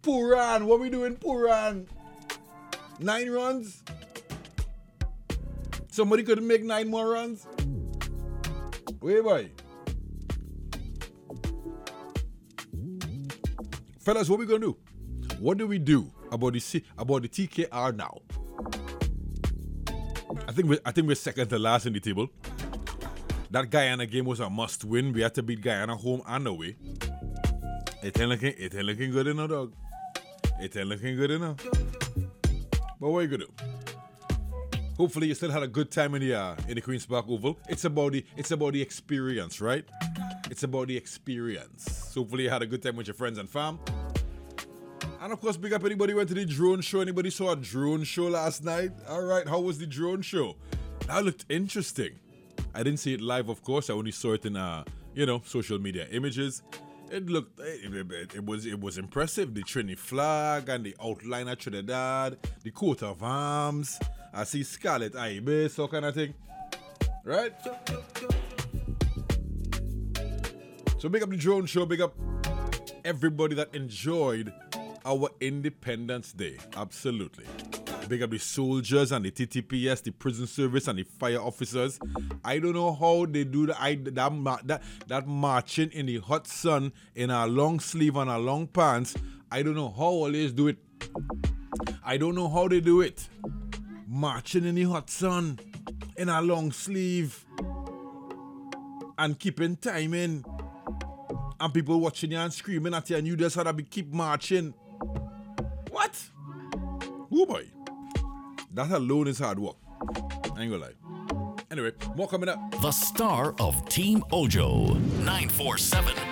Puran. What we doing, Puran? 9 runs? Somebody could make 9 more runs? Wait, boy. Fellas, what we gonna do? What do we do about the TKR now? I think we're second to last in the table. That Guyana game was a must-win. We had to beat Guyana home and away. It ain't looking good enough, dog. It ain't looking good enough. But what you gonna do? Hopefully you still had a good time in the Queen's Park Oval. It's about the experience, right? It's about the experience. So hopefully you had a good time with your friends and fam. And of course, big up anybody who went to the drone show. Anybody saw a drone show last night? All right, how was the drone show? That looked interesting. I didn't see it live, of course. I only saw it in social media images. It was impressive. The Trinity flag and the outline of Trinidad, the coat of arms. I see Scarlet Ibis, all kind of thing. Right? So big up the drone show, big up everybody that enjoyed our Independence Day. Absolutely. Big up the soldiers and the TTPS, the prison service and the fire officers. I don't know how they do that marching in the hot sun in a long sleeve and a long pants. I don't know how all they do it. I don't know how they do it. Marching in the hot sun in a long sleeve and keeping time in. And people watching you and screaming at you and you just had to keep marching. What? Oh boy. That alone is hard work. I ain't gonna lie. Anyway, more coming up. The star of Team Ojo, 947